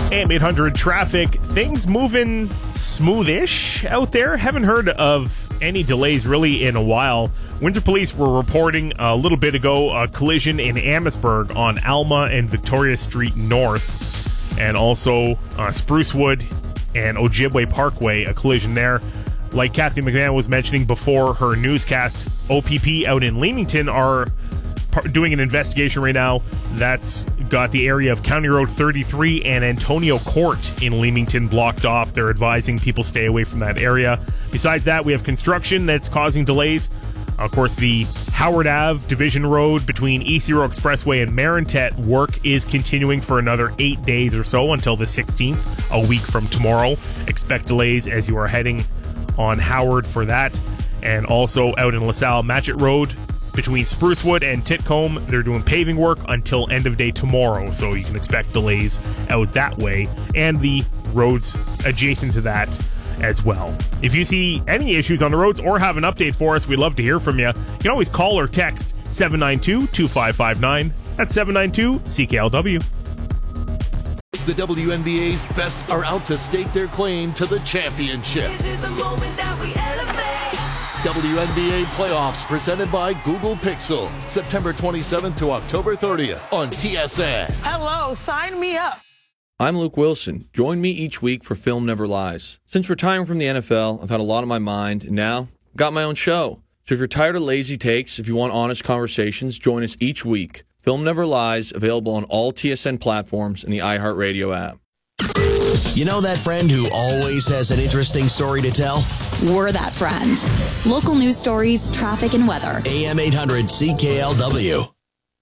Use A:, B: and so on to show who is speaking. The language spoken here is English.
A: AM 800 traffic. Things moving smoothish out there. Haven't heard of any delays really in a while. Windsor Police were reporting a little bit ago a collision in Amherstburg on Alma and Victoria Street North, and also Sprucewood and Ojibwe Parkway, a collision there. Like Kathy McMahon was mentioning before her newscast, OPP out in Leamington are doing an investigation right now that's got the area of County Road 33 and Antonio Court in Leamington blocked off. They're advising people stay away from that area. Besides that, we have construction that's causing delays. Of course, the Howard Ave Division Road between East Zero Expressway and Marintet work is continuing for another 8 days or so until the 16th, a week from tomorrow. Expect delays as you are heading on Howard for that. And also out in LaSalle, Matchett Road between Sprucewood and Titcombe, they're doing paving work until end of day tomorrow, so you can expect delays out that way, and the roads adjacent to that as well. If you see any issues on the roads or have an update for us, we'd love to hear from you. You can always call or text 792-2559. That's 792-CKLW.
B: The WNBA's best are out to stake their claim to the championship.
C: This is the moment that we elevate.
B: WNBA playoffs presented by Google Pixel. September 27th to October 30th on TSN.
D: Hello, sign me up.
E: I'm Luke Wilson. Join me each week for Film Never Lies. Since retiring from the NFL, I've had a lot on my mind, and now I've got my own show. So if you're tired of lazy takes, if you want honest conversations, join us each week. Film Never Lies, available on all TSN platforms and the iHeartRadio app.
F: You know that friend who always has an interesting story to tell?
G: We're that friend. Local news stories, traffic, and weather.
F: AM 800 CKLW.